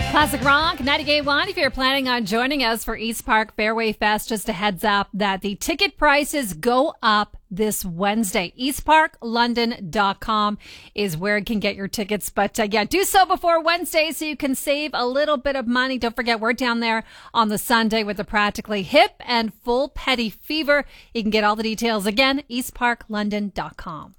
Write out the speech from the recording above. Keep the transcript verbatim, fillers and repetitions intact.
Classic Rock, ninety-eight point one. If you're planning on joining us for East Park Fairway Fest, just a heads up that the ticket prices go up this Wednesday. east park london dot com is where you can get your tickets. But uh, yeah, do so before Wednesday so you can save a little bit of money. Don't forget, we're down there on the Sunday with the Practically Hip and Full Petty Fever. You can get all the details again, east park london dot com.